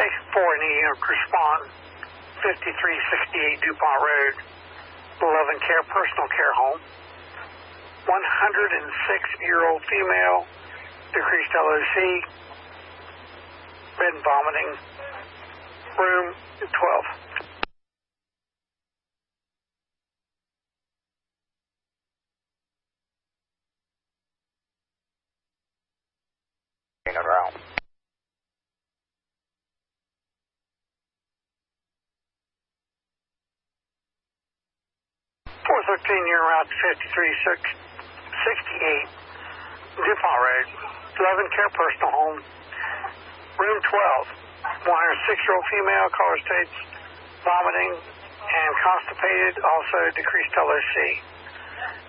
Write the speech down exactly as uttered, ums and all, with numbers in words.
Station four, needing a respond, fifty-three sixty-eight DuPont Road, eleven Care Personal Care Home. one hundred six-year-old female, decreased L O C, bed and vomiting, room twelve. Around. four thirteen, you're route fifty-three sixty-eight, DuPont Road, eleven Care Personal Home, room twelve. one hundred six-year-old female, caller states vomiting and constipated, also decreased L O C.